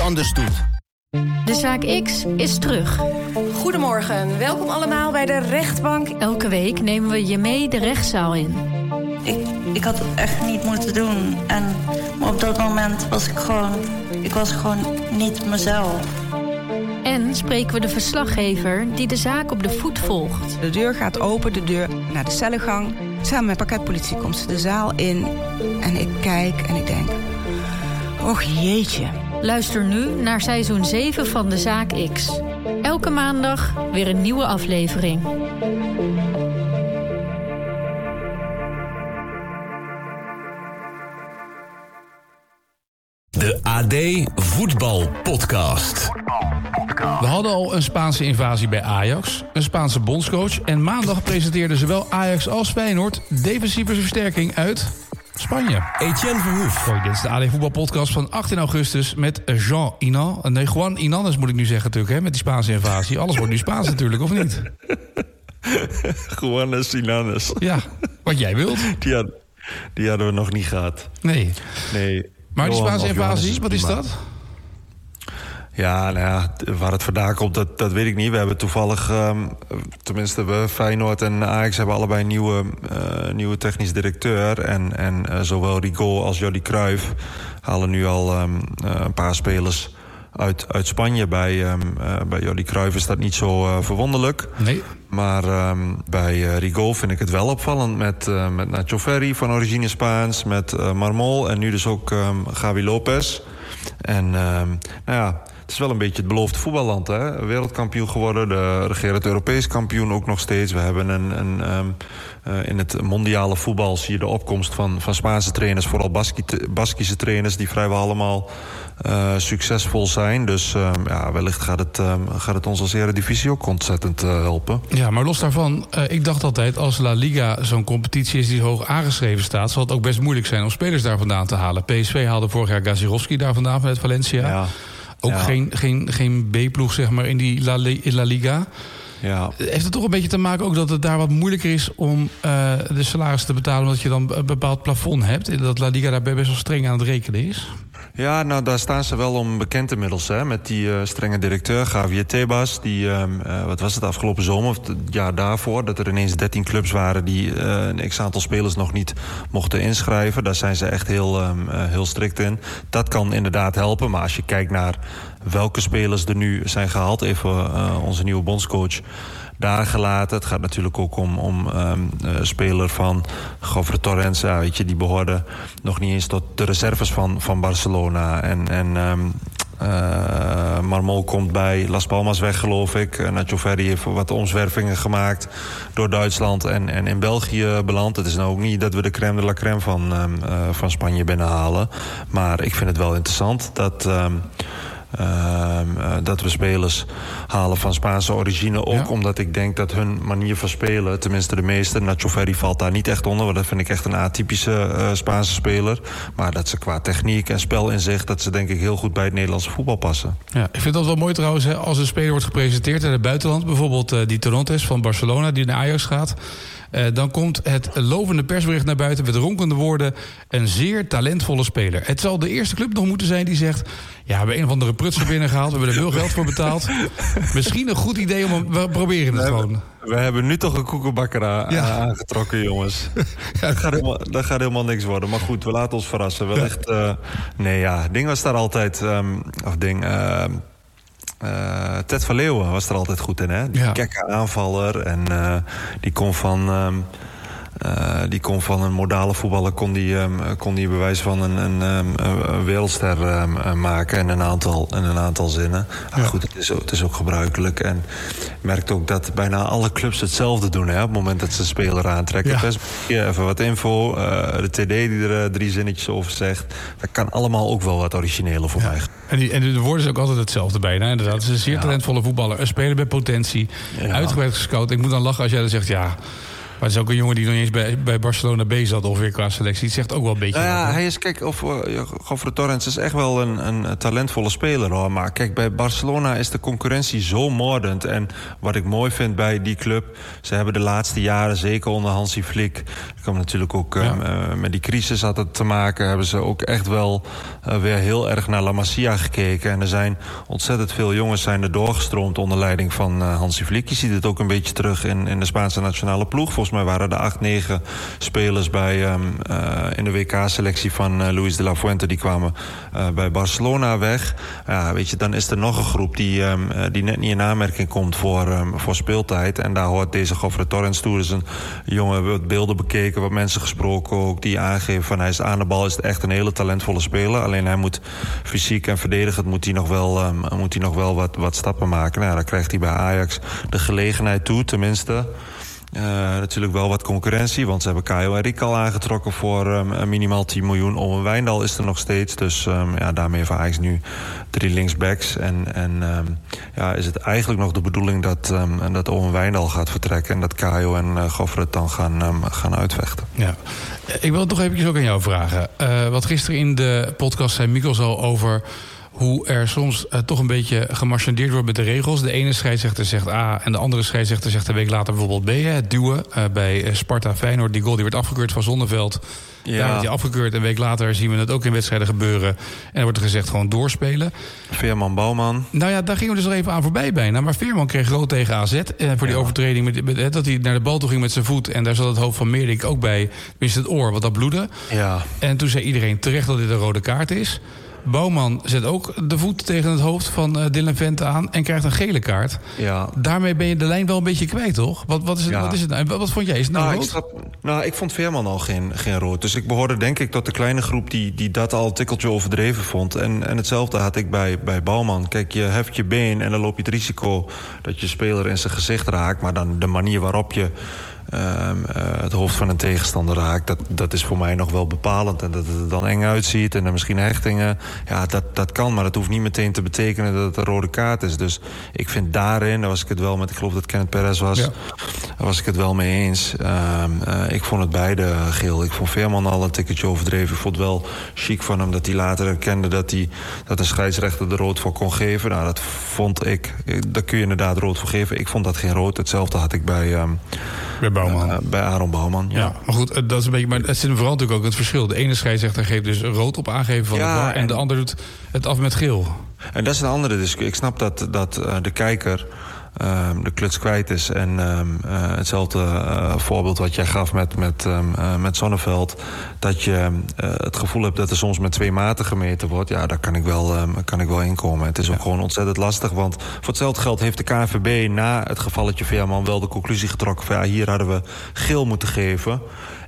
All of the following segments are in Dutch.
anders doet. De zaak X is terug. Goedemorgen, welkom allemaal bij de rechtbank. Elke week nemen we je mee de rechtszaal in. Ik had het echt niet moeten doen. Maar op dat moment was ik was gewoon niet mezelf. En spreken we de verslaggever die de zaak op de voet volgt. De deur gaat open, de deur naar de cellengang. Samen met pakketpolitie komt ze de zaal in. En ik kijk en ik denk, och jeetje. Luister nu naar seizoen 7 van de zaak X. Elke maandag weer een nieuwe aflevering. De AD Voetbal Podcast. We hadden al een Spaanse invasie bij Ajax, een Spaanse bondscoach... en maandag presenteerden zowel Ajax als Feyenoord defensieve versterking uit Spanje. Etienne Verhoef. Hoi, dit is de AD Voetbal Podcast van 18 augustus met Juan Inanes moet ik nu zeggen natuurlijk, hè, met die Spaanse invasie. Alles wordt nu Spaans natuurlijk, of niet? Juan Inanes. Ja, wat jij wilt. Die hadden we nog niet gehad. Nee. Maar die Spaanse invasie, wat is dat? Ja, nou ja, waar het vandaan komt, dat weet ik niet. We hebben toevallig, tenminste we, Feyenoord en Ajax hebben allebei een nieuwe technisch directeur. En zowel Rigaud als Jordi Cruijff halen nu al een paar spelers uit Spanje. Bij Jordi Cruijff is dat niet zo verwonderlijk. Nee. Maar bij Rigaud vind ik het wel opvallend met Nacho Ferri van origine Spaans, met Marmol en nu dus ook Gavi Lopez. En nou ja, het is wel een beetje het beloofde voetballand, hè? Wereldkampioen geworden, de regerend Europees kampioen ook nog steeds. We hebben in het mondiale voetbal zie je de opkomst van Spaanse trainers, vooral Baskische trainers, die vrijwel allemaal succesvol zijn. Dus ja, wellicht gaat het ons als Eredivisie ook ontzettend helpen. Ja, maar los daarvan, ik dacht altijd, als La Liga zo'n competitie is die hoog aangeschreven staat, zal het ook best moeilijk zijn om spelers daar vandaan te halen. PSV haalde vorig jaar Gazirovski daar vandaan vanuit Valencia. Ja. Ook geen B-ploeg, zeg maar, in die La Liga. Ja. Heeft het toch een beetje te maken ook dat het daar wat moeilijker is om de salaris te betalen, omdat je dan een bepaald plafond hebt en dat La Liga daarbij best wel streng aan het rekenen is? Ja, nou daar staan ze wel om bekend inmiddels, hè, met die strenge directeur Javier Tebas. Die, wat was het, afgelopen zomer of het jaar daarvoor, dat er ineens 13 clubs waren die een x-aantal spelers nog niet mochten inschrijven. Daar zijn ze echt heel strikt in. Dat kan inderdaad helpen, maar als je kijkt naar welke spelers er nu zijn gehaald, even onze nieuwe bondscoach daar gelaten. Het gaat natuurlijk ook om speler van Jofre Torrens. Ja, weet je, die behoorden nog niet eens tot de reserves van Barcelona. En Marmol komt bij Las Palmas weg, geloof ik. Nacho Ferri heeft wat omzwervingen gemaakt door Duitsland en in België beland. Het is nou ook niet dat we de crème de la crème van Spanje binnenhalen. Maar ik vind het wel interessant dat we spelers halen van Spaanse origine. Ook omdat ik denk dat hun manier van spelen, tenminste de meeste, Nacho Ferri valt daar niet echt onder, want dat vind ik echt een atypische Spaanse speler. Maar dat ze qua techniek en spelinzicht, dat ze denk ik heel goed bij het Nederlandse voetbal passen. Ja, ik vind dat wel mooi trouwens, hè, als een speler wordt gepresenteerd in het buitenland, bijvoorbeeld die Torrentes van Barcelona die naar Ajax gaat. Dan komt het lovende persbericht naar buiten met ronkende woorden: een zeer talentvolle speler. Het zal de eerste club nog moeten zijn die zegt: ja, we hebben een of andere prutser binnengehaald, we hebben er veel geld voor betaald. Misschien een goed idee we proberen het gewoon. We hebben nu toch een koekenbakker aangetrokken, jongens. Dat gaat helemaal niks worden. Maar goed, we laten ons verrassen. Wellicht, Ding was daar altijd, Ted van Leeuwen was er altijd goed in, hè? Die gekke aanvaller. En die kon van een modale voetballer kon die bewijs van een wereldster maken in een aantal zinnen. Ja. Goed, het is ook gebruikelijk. En je merkt ook dat bijna alle clubs hetzelfde doen, hè, op het moment dat ze een speler aantrekken. Ja. Even wat info. De TD die er 3 zinnetjes over zegt. Dat kan allemaal ook wel wat origineler voor mij. En de woorden is ook altijd hetzelfde bijna. Inderdaad, het is een zeer talentvolle voetballer. Een speler met potentie. Ja. Uitgebreid gescout. Ik moet dan lachen als jij dan zegt, ja, Maar het is ook een jongen die nog niet eens bij Barcelona B zat ongeveer qua selectie. Het zegt ook wel een beetje... hij is, kijk, Gofre Torrens is echt wel een talentvolle speler, hoor. Maar kijk, bij Barcelona is de concurrentie zo moordend. En wat ik mooi vind bij die club... ze hebben de laatste jaren, zeker onder Hansi Flick... dat kwam natuurlijk ook met die crisis had het te maken... hebben ze ook echt wel weer heel erg naar La Masia gekeken. En er zijn ontzettend veel jongens zijn er doorgestroomd... onder leiding van Hansi Flick. Je ziet het ook een beetje terug in de Spaanse nationale ploeg. Volgens mij waren er 8-9 spelers in de WK-selectie van Luis de la Fuente. Die kwamen bij Barcelona weg. Ja, weet je, dan is er nog een groep die net niet in aanmerking komt voor speeltijd. En daar hoort deze Gofre Torrens toe. Dus een jongen, wat beelden bekeken, wat mensen gesproken ook, die aangeven van hij is aan de bal, is het echt een hele talentvolle speler. Alleen hij moet fysiek en verdedigend moet hij nog wel wat stappen maken. Nou, dan krijgt hij bij Ajax de gelegenheid toe, tenminste. Natuurlijk wel wat concurrentie, want ze hebben Caio Henrique al aangetrokken voor minimaal 10 miljoen. Owen Wijndal is er nog steeds, dus daarmee heeft Ajax nu 3 linksbacks. En is het eigenlijk nog de bedoeling dat Owen Wijndal gaat vertrekken en dat Caio en Gofre het dan gaan uitvechten. Ja. Ik wil het toch eventjes ook aan jou vragen. Wat gisteren in de podcast zei Mikkel al over hoe er soms toch een beetje gemarchandeerd wordt met de regels. De ene scheidsrechter zegt A en de andere scheidsrechter zegt een week later bijvoorbeeld B. Het duwen bij Sparta Feyenoord. Die goal die werd afgekeurd van Zonneveld. Ja. Daar werd hij afgekeurd. Een week later zien we het ook in wedstrijden gebeuren. En dan wordt er gezegd gewoon doorspelen. Veerman-Bouwman. Nou ja, daar gingen we dus al even aan voorbij bijna. Maar Veerman kreeg rood tegen AZ. Voor die overtreding dat hij naar de bal toe ging met zijn voet. En daar zat het hoofd van Meerdink ook bij. Tenminste het oor, wat dat bloedde. Ja. En toen zei iedereen terecht dat dit een rode kaart is. Bouwman zet ook de voet tegen het hoofd van Dylan Vente aan en krijgt een gele kaart. Ja. Daarmee ben je de lijn wel een beetje kwijt, toch? Wat is het nou? Wat vond jij? Is het nou rood? Ik vond Veerman al geen rood. Dus ik behoorde denk ik tot de kleine groep die dat al een tikkeltje overdreven vond. En hetzelfde had ik bij Bouwman. Kijk, je heft je been en dan loop je het risico dat je speler in zijn gezicht raakt. Maar dan de manier waarop je het hoofd van een tegenstander raakt, dat is voor mij nog wel bepalend. En dat het er dan eng uitziet en dan misschien hechtingen. Ja, dat kan, maar dat hoeft niet meteen te betekenen dat het een rode kaart is. Dus ik vind daarin, daar was ik het wel met, ik geloof dat Kenneth Perez was, daar was ik het wel mee eens. Ik vond het beide geel. Ik vond Veerman al een tikketje overdreven. Ik vond het wel chic van hem dat hij later erkende dat een scheidsrechter er rood voor kon geven. Nou, dat vond ik, daar kun je inderdaad rood voor geven. Ik vond dat geen rood. Hetzelfde had ik bij Bouwman. Bij Aaron Bouwman, ja. Maar goed, dat is een beetje, maar het zit vooral natuurlijk ook het verschil. De ene scheidsrechter geeft dus rood op aangeven van het VAR en de ander doet het af met geel. En dat is een andere discussie. Ik snap dat de kijker de kluts kwijt is. En hetzelfde voorbeeld wat jij gaf met Zonneveld, dat je het gevoel hebt dat er soms met 2 maten gemeten wordt. Ja, daar kan ik wel inkomen. Het is ook gewoon ontzettend lastig, want voor hetzelfde geld heeft de KNVB na het gevalletje Veerman wel de conclusie getrokken van hier hadden we geel moeten geven.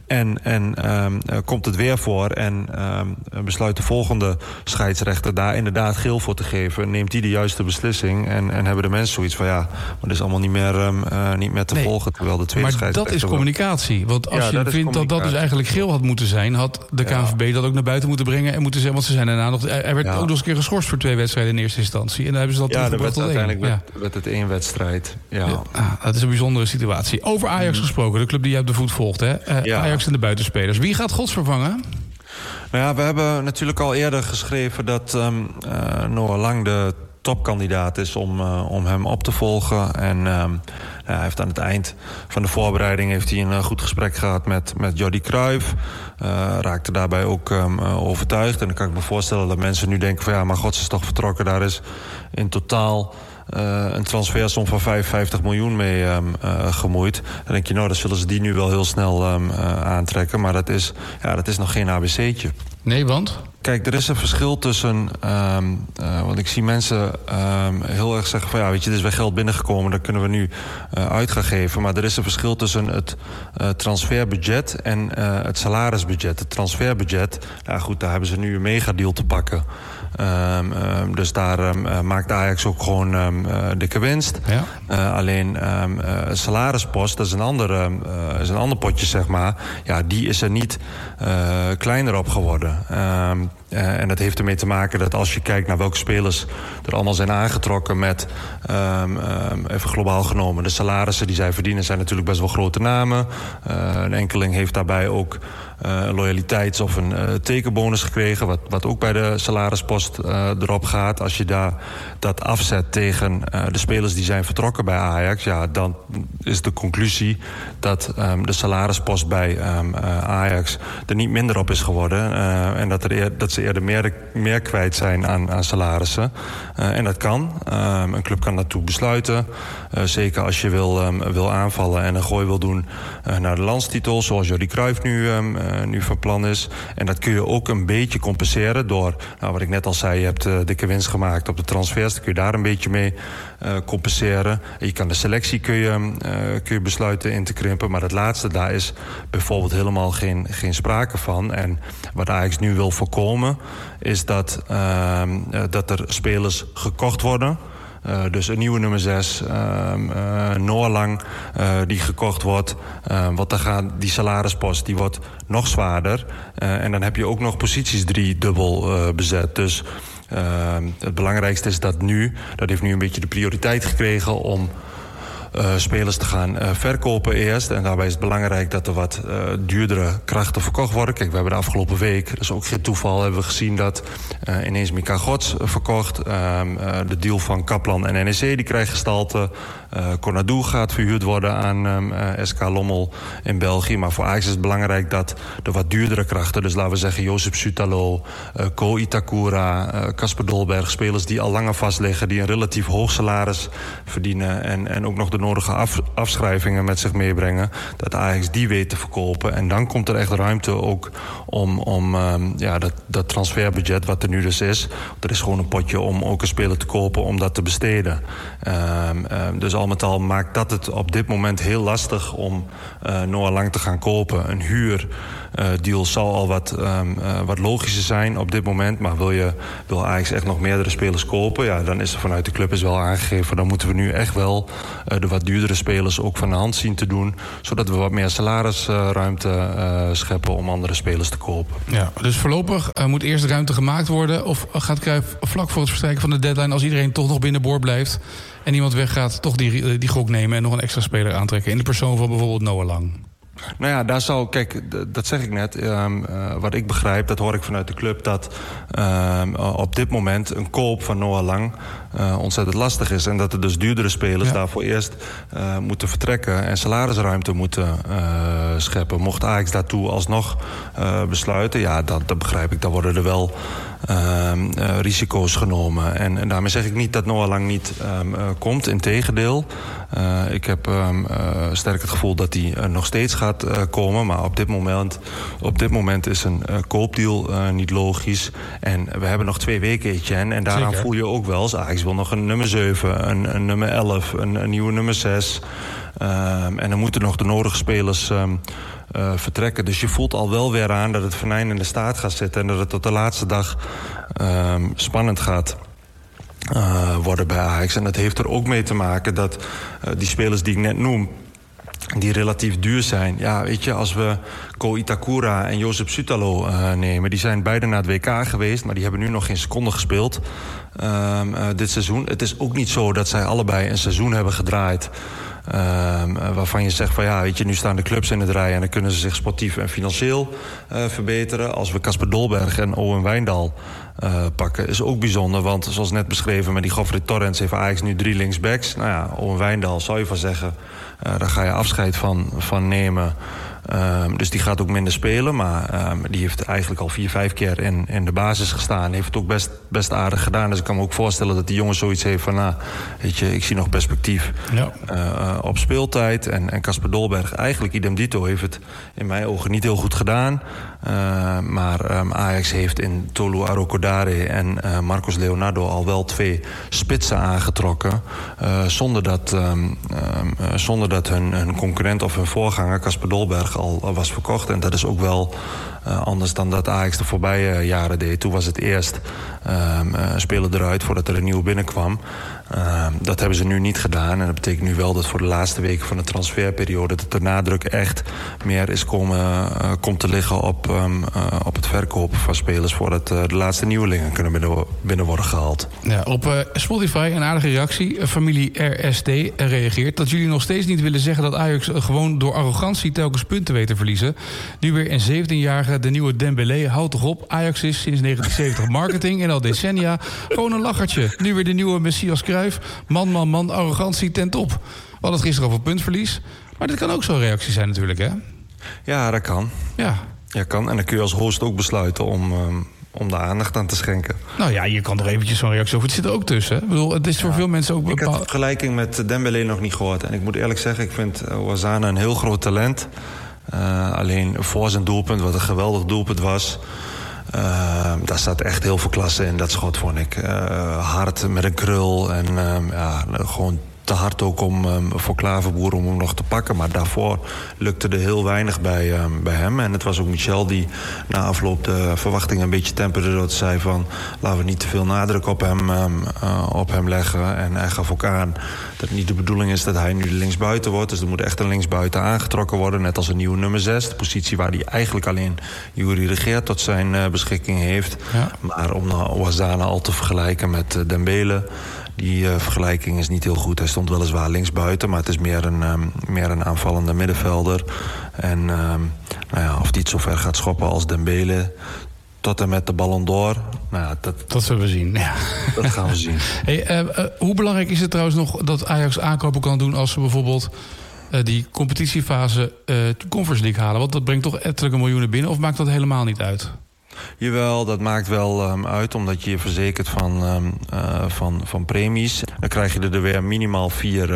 En komt het weer voor en besluit de volgende scheidsrechter daar inderdaad geel voor te geven. Neemt die de juiste beslissing en hebben de mensen zoiets van maar dat is allemaal niet meer te volgen. Terwijl de tweede scheidsrechter... Maar dat is communicatie. Want als je vindt dat dus eigenlijk geel had moeten zijn, had de KNVB dat ook naar buiten moeten brengen en moeten zeggen, want ze zijn daarna nog... Er werd ook nog eens een keer geschorst voor 2 wedstrijden in eerste instantie. En dan hebben ze dat teruggebracht tot 1. Uiteindelijk werd het 1 wedstrijd. Dat is een bijzondere situatie. Over Ajax gesproken, de club die je op de voet volgt. Hè? Ajax en de buitenspelers. Wie gaat Gods vervangen? Nou ja, we hebben natuurlijk al eerder geschreven dat Noah Lang de topkandidaat is om hem op te volgen. En hij heeft aan het eind van de voorbereiding heeft hij een goed gesprek gehad met Jordi Cruijff. Raakte daarbij ook overtuigd. En dan kan ik me voorstellen dat mensen nu denken van maar Gods is toch vertrokken. Daar is in totaal een transfersom van 55 miljoen mee gemoeid. Dan denk je, dan zullen ze die nu wel heel snel aantrekken. Maar dat is nog geen ABC'tje. Nee, want? Kijk, er is een verschil tussen... want ik zie mensen heel erg zeggen van weet je, er is weer geld binnengekomen, dat kunnen we nu uit gaan geven. Maar er is een verschil tussen het transferbudget en het salarisbudget. Het transferbudget, daar hebben ze nu een megadeal te pakken. Dus daar maakt Ajax ook gewoon dikke winst. Ja. Alleen salarispost, dat is een ander potje, zeg maar. Ja, die is er niet kleiner op geworden. En dat heeft ermee te maken dat als je kijkt naar welke spelers er allemaal zijn aangetrokken met, even globaal genomen, de salarissen die zij verdienen zijn natuurlijk best wel grote namen. Een enkeling heeft daarbij ook een loyaliteits- of een tekenbonus gekregen, wat ook bij de salarispost erop gaat. Als je daar dat afzet tegen de spelers die zijn vertrokken bij Ajax, ja, dan is de conclusie dat de salarispost bij Ajax er niet minder op is geworden. En dat ze eerder meer kwijt zijn aan salarissen. En dat kan. Een club kan daartoe besluiten. Zeker als je wil aanvallen en een gooi wil doen naar de landstitel, zoals Jordi Cruijff nu van plan is. En dat kun je ook een beetje compenseren door, wat ik net al zei, je hebt dikke winst gemaakt op de transfers. Dan kun je daar een beetje mee compenseren. En je kan de selectie kun je besluiten in te krimpen. Maar dat laatste, daar is bijvoorbeeld helemaal geen sprake van. En wat Ajax nu wil voorkomen, is dat er spelers gekocht worden. Dus een nieuwe nummer 6, Noah Lang, die gekocht wordt. Want dan gaat die salarispost die wordt nog zwaarder. En dan heb je ook nog posities 3 dubbel bezet. Dus het belangrijkste is dat heeft nu een beetje de prioriteit gekregen om spelers te gaan verkopen eerst. En daarbij is het belangrijk dat er wat duurdere krachten verkocht worden. Kijk, we hebben de afgelopen week, dat is ook geen toeval, hebben we gezien dat ineens Mika Gods verkocht. De deal van Kaplan en NEC die krijgt gestalte. Konadu gaat verhuurd worden aan SK Lommel in België. Maar voor Ajax is het belangrijk dat de wat duurdere krachten, dus laten we zeggen Josip Sutalo, Ko Itakura, Casper Dolberg, spelers die al langer vastliggen, die een relatief hoog salaris verdienen en ook nog de nodige afschrijvingen met zich meebrengen, dat Ajax die weet te verkopen. En dan komt er echt ruimte ook om dat transferbudget wat er nu dus is. Er is gewoon een potje om ook een speler te kopen om dat te besteden. Dus al met al maakt dat het op dit moment heel lastig om Noah Lang te gaan kopen. Een huurdeal zal al wat logischer zijn op dit moment. Maar wil Ajax echt nog meerdere spelers kopen, ja, dan is er vanuit de club wel aangegeven, dan moeten we nu echt wel de wat duurdere spelers ook van de hand zien te doen, zodat we wat meer salarisruimte scheppen om andere spelers te kopen. Ja, dus voorlopig moet eerst ruimte gemaakt worden, of gaat Cruijff vlak voor het verstrijken van de deadline, als iedereen toch nog binnenboord blijft en iemand weggaat, toch die gok nemen en nog een extra speler aantrekken in de persoon van bijvoorbeeld Noah Lang? Nou ja, daar zou, kijk, dat zeg ik net. Wat ik begrijp, dat hoor ik vanuit de club, dat op dit moment een koop van Noah Lang ontzettend lastig is. En dat er dus duurdere spelers daarvoor eerst moeten vertrekken en salarisruimte moeten scheppen. Mocht Ajax daartoe alsnog besluiten, ja, dat begrijp ik. Dan worden er wel risico's genomen. En daarmee zeg ik niet dat Noah Lang niet komt. Integendeel. Ik heb sterk het gevoel dat hij nog steeds gaat komen. Maar op dit moment is een koopdeal niet logisch. En we hebben nog 2 weken, Etienne. En daaraan voel je ook wel, Ajax wil nog een nummer 7, een nummer 11, een nieuwe nummer 6. En dan moeten nog de nodige spelers vertrekken. Dus je voelt al wel weer aan dat het venijn in de staart gaat zitten en dat het tot de laatste dag spannend gaat worden bij Ajax. En dat heeft er ook mee te maken dat die spelers die ik net noem, die relatief duur zijn. Ja, weet je, als we Ko Itakura en Josip Sutalo nemen, die zijn beide naar het WK geweest, maar die hebben nu nog geen seconde gespeeld dit seizoen. Het is ook niet zo dat zij allebei een seizoen hebben gedraaid waarvan je zegt van ja, weet je, nu staan de clubs in het rij en dan kunnen ze zich sportief en financieel verbeteren. Als we Casper Dolberg en Owen Wijndal pakken, is ook bijzonder, want zoals net beschreven met die Godfrey Torrens heeft Ajax nu 3 linksbacks. Nou ja, Owen Wijndal zou je van zeggen, daar ga je afscheid van nemen. Dus die gaat ook minder spelen. Maar die heeft eigenlijk al 4-5 keer in de basis gestaan. Heeft het ook best aardig gedaan. Dus ik kan me ook voorstellen dat die jongen zoiets heeft van, weet je, ik zie nog perspectief op speeltijd. En Casper Dolberg, eigenlijk idem dito, heeft het in mijn ogen niet heel goed gedaan. Maar Ajax heeft in Tolu Arokodare en Marcos Leonardo al wel 2 spitsen aangetrokken. Zonder dat hun concurrent of hun voorganger Casper Dolberg al was verkocht. En dat is ook wel anders dan dat Ajax de voorbije jaren deed. Toen was het eerst speler eruit voordat er een nieuwe binnenkwam. Dat hebben ze nu niet gedaan. En dat betekent nu wel dat voor de laatste weken van de transferperiode dat de nadruk echt meer is komt te liggen op het verkopen van spelers voordat de laatste nieuwelingen kunnen binnen worden gehaald. Ja, op Spotify een aardige reactie. Familie RST reageert dat jullie nog steeds niet willen zeggen dat Ajax gewoon door arrogantie telkens punten weet te verliezen. Nu weer een 17-jarige, de nieuwe Dembélé, houdt toch op. Ajax is sinds 1970 marketing en al decennia gewoon een lachertje. Nu weer de nieuwe Messias Cruijff. Man, arrogantie ten top. We hadden het gisteren over puntverlies. Maar dit kan ook zo'n reactie zijn natuurlijk, hè? Ja, dat kan. Ja. Ja, kan. En dan kun je als host ook besluiten om daar aandacht aan te schenken. Nou ja, je kan er eventjes zo'n reactie over. Het zit er ook tussen. Hè? Ik bedoel, het is voor veel mensen ook Ik had de vergelijking met Dembélé nog niet gehoord. En ik moet eerlijk zeggen, ik vind Ouazzane een heel groot talent. Alleen voor zijn doelpunt, wat een geweldig doelpunt was, daar staat echt heel veel klasse in, dat schot, vond ik. Hard met een krul en gewoon te hard ook voor Klaverboer om hem nog te pakken. Maar daarvoor lukte er heel weinig bij hem. En het was ook Michel die na afloop de verwachtingen een beetje temperde door te zei van laten we niet te veel nadruk op hem leggen. En hij gaf ook aan dat het niet de bedoeling is dat hij nu de linksbuiten wordt. Dus er moet echt een linksbuiten aangetrokken worden. Net als een nieuwe nummer 6. De positie waar hij eigenlijk alleen Yuri Regeert tot zijn beschikking heeft. Ja. Maar om nou Ouazzane al te vergelijken met Dembele, die vergelijking is niet heel goed. Hij stond weliswaar linksbuiten, maar het is meer een aanvallende middenvelder. En of die het zo ver gaat schoppen als Dembele tot en met de Ballon d'Or, dat zullen we zien. Ja. Dat gaan we zien. Hey, hoe belangrijk is het trouwens nog dat Ajax aankopen kan doen als ze bijvoorbeeld die competitiefase Conference League halen? Want dat brengt toch ettelijke miljoenen binnen, of maakt dat helemaal niet uit? Jawel, dat maakt wel uit, omdat je je verzekert van premies. Dan krijg je er weer minimaal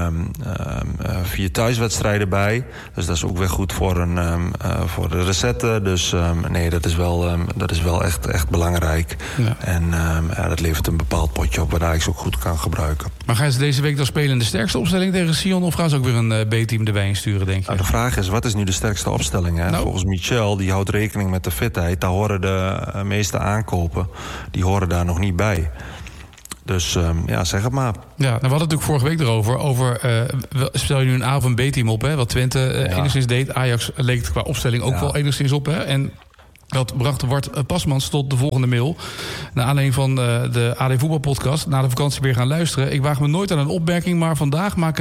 4 thuiswedstrijden bij. Dus dat is ook weer goed voor de recette. Dus nee, dat is wel echt belangrijk. Ja. En dat levert een bepaald potje op waar Ajax ook goed kan gebruiken. Maar gaan ze deze week dan spelen in de sterkste opstelling tegen Sion, of gaan ze ook weer een B-team erbij insturen, denk je? Nou, de vraag is, wat is nu de sterkste opstelling? Hè? Nou, volgens Michel, die houdt rekening met de fitheid. Daar horen de meeste aankopen, die horen daar nog niet bij. Dus zeg het maar. Ja, nou, we hadden het natuurlijk vorige week erover. Stel je nu een A of een B-team op, hè, wat Twente enigszins deed. Ajax leek het qua opstelling ook wel enigszins op. Hè, en dat bracht Wart Pasmans tot de volgende mail. Naar aanleiding van de AD Voetbalpodcast. Na de vakantie weer gaan luisteren. Ik waag me nooit aan een opmerking, maar vandaag maak